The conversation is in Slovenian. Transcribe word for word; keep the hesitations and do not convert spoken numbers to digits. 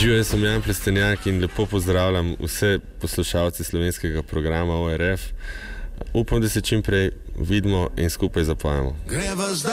Živijo, jaz sem Jan Plestenjak in lepo pozdravljam vse poslušalce slovenskega programa O R F. Upam, da se čim prej vidimo in skupaj zapojemo.